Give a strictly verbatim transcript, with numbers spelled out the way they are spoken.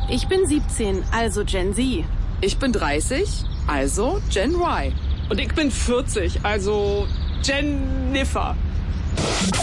Ich bin siebzehn, also Gen Z. Ich bin dreißig, also Gen Y. Und ich bin vierzig, also Jennifer.